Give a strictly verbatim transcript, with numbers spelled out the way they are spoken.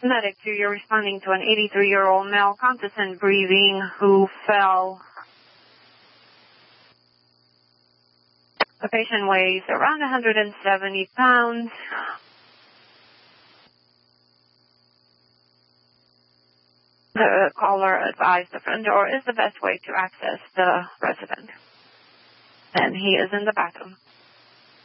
Medic two, you're responding to an eighty-three-year-old male, conscious and breathing, who fell. The patient weighs around one hundred seventy pounds. The caller advised the front door is the best way to access the resident. And he is in the bathroom.